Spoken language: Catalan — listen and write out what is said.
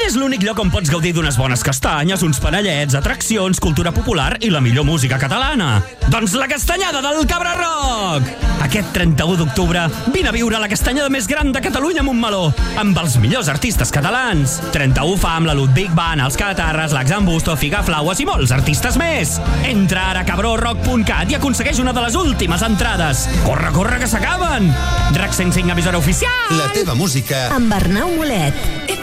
És l'únic lloc on pots gaudir d'unes bones castanyes, uns panellets, atraccions, cultura popular i la millor música catalana. Doncs la castanyada del Cabra Rock! Aquest 31 d'octubre vine a viure la castanyada més gran de Catalunya a Montmeló, amb els millors artistes catalans. 31 Fam, la Ludwig Band, els Catarres, l'Axambusto, Figaflaues i molts artistes més. Entra ara a cabrorock.cat i aconsegueix una de les últimes entrades. Corre, corre, que s'acaben! RAC 105, emissora oficial! La teva música amb Arnau Molet.